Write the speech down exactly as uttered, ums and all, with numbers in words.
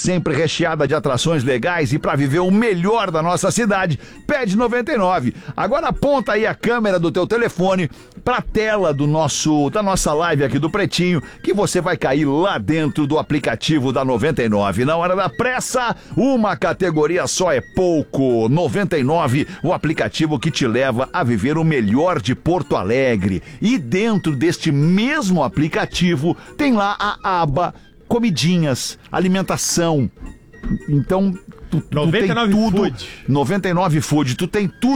sempre recheada de atrações legais e para viver o melhor da nossa cidade, pede noventa e nove. Agora aponta aí a câmera do teu telefone pra tela do nosso, da nossa live aqui do Pretinho, que você vai cair lá dentro do aplicativo da noventa e nove. Na hora da pressa, uma categoria só é pouco. noventa e nove, o aplicativo que te leva a viver o melhor de Porto Alegre. E dentro deste mesmo aplicativo tem lá a aba comidinhas, alimentação. Então, tu, tu noventa e nove tem tudo. Food. noventa e nove Food, tu tem tudo